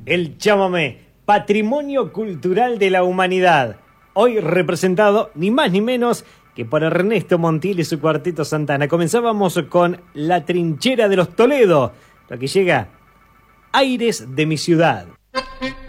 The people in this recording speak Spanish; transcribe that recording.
el chamamé, patrimonio cultural de la humanidad. Hoy representado ni más ni menos que por Ernesto Montiel y su Cuarteto Santana. Comenzábamos con La Trinchera de los Toledo, lo que llega Aires de mi ciudad.